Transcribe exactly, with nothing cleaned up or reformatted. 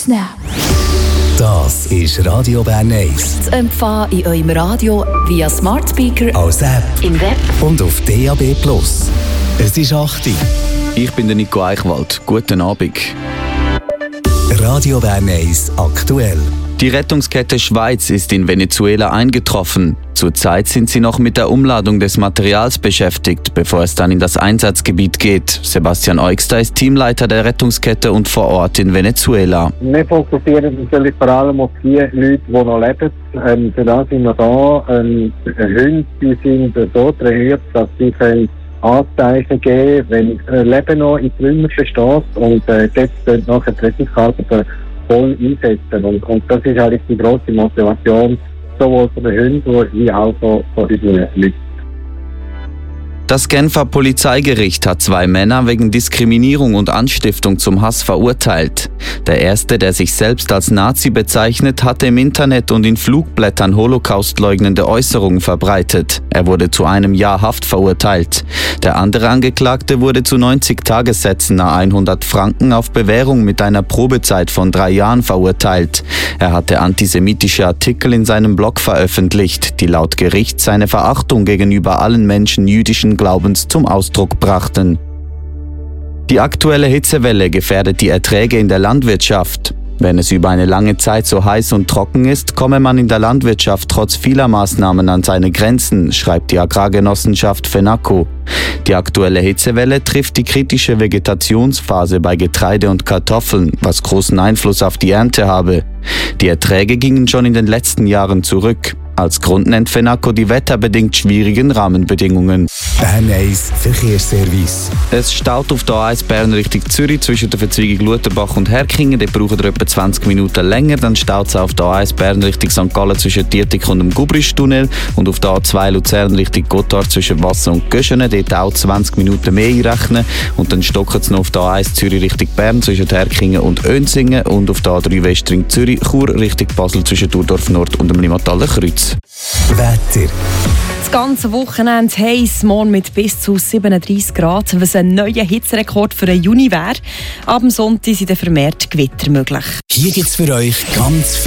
Snap. Das ist Radio Bern eins. Zu empfangen in eurem Radio via Smart Speaker, als App im Web und auf D A B Plus. Es ist acht Uhr. Ich bin der Nico Eichwald. Guten Abend. Radio Bern eins aktuell. Die Rettungskette Schweiz ist in Venezuela eingetroffen. Zurzeit sind sie noch mit der Umladung des Materials beschäftigt, bevor es dann in das Einsatzgebiet geht. Sebastian Eugster ist Teamleiter der Rettungskette und vor Ort in Venezuela. Wir fokussieren natürlich vor allem auf die Leute, die noch leben. Ähm, für das sind wir da. Ähm, Hunde die sind so trainiert, dass sie können Anzeichen geben, wenn äh, Leben noch in Trümmer steht und äh, dort können nachher die Rettungskarte voll einsetzen. Und, und das ist eigentlich die grosse Motivation, sowohl von den Hunden wie auch von, von den Leuten. Das Genfer Polizeigericht hat zwei Männer wegen Diskriminierung und Anstiftung zum Hass verurteilt. Der erste, der sich selbst als Nazi bezeichnet, hatte im Internet und in Flugblättern holocaustleugnende Äußerungen verbreitet. Er wurde zu einem Jahr Haft verurteilt. Der andere Angeklagte wurde zu neunzig Tagessätzen nach hundert Franken auf Bewährung mit einer Probezeit von drei Jahren verurteilt. Er hatte antisemitische Artikel in seinem Blog veröffentlicht, die laut Gericht seine Verachtung gegenüber allen Menschen jüdischen Glaubens zum Ausdruck brachten. Die aktuelle Hitzewelle gefährdet die Erträge in der Landwirtschaft. Wenn es über eine lange Zeit so heiß und trocken ist, komme man in der Landwirtschaft trotz vieler Maßnahmen an seine Grenzen, schreibt die Agrargenossenschaft FENACO. Die aktuelle Hitzewelle trifft die kritische Vegetationsphase bei Getreide und Kartoffeln, was großen Einfluss auf die Ernte habe. Die Erträge gingen schon in den letzten Jahren zurück. Als Grund nennt FENACO die wetterbedingt schwierigen Rahmenbedingungen. Bern eins Verkehrsservice. Es staut auf der A eins Bern Richtung Zürich zwischen der Verzweigung Lutherbach und Herkingen. Dort braucht ihr etwa zwanzig Minuten länger. Dann staut es auf der A eins Bern Richtung Sankt Gallen zwischen Dietik und dem Gubrisch-Tunnel. Und auf der A zwei Luzern Richtung Gotthard zwischen Wasser und Göschene. Dort auch zwanzig Minuten mehr einrechnen. Und dann stocken es noch auf der A eins Zürich Richtung Bern zwischen Herkingen und Önsingen. Und auf der A drei Westring Zürich Chur Richtung Basel zwischen Thurdorf Nord und dem Limataler Kreuz. Wetter. Das ganze Wochenende heiß, morgen mit bis zu siebenunddreissig Grad, was ein neuer Hitzerekord für den Juni wäre. Ab dem Sonntag sind dann vermehrt Gewitter möglich. Hier gibt's für euch ganz viel